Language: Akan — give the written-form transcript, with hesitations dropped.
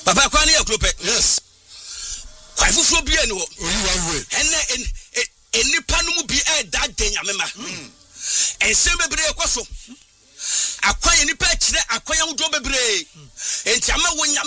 Papa kwani ya klope. Yes. Kwa fufuo bi eni ho. Ene enipa no mu bi da den amema. Ensem bebre ekoso. Akwan enipa kire akwan ya wodo bebre. Enti ama wonya